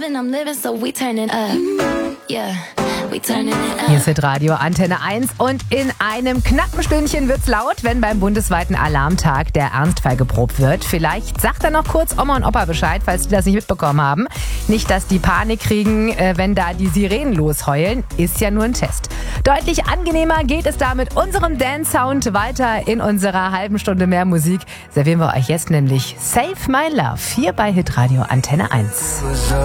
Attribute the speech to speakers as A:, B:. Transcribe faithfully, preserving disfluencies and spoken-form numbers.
A: and I'm living, so we turning up. Yeah, we turning it up.
B: Hier ist Hitradio Antenne eins und in einem knappen Stündchen wird's laut, wenn beim bundesweiten Alarmtag der Ernstfall geprobt wird. Vielleicht sagt er noch kurz Oma und Opa Bescheid, falls die das nicht mitbekommen haben. Nicht, dass die Panik kriegen, wenn da die Sirenen losheulen. Ist ja nur ein Test. Deutlich angenehmer geht es da mit unserem Dance-Sound weiter in unserer halben Stunde mehr Musik. Servieren wir euch jetzt nämlich Save My Love hier bei Hitradio Antenne eins.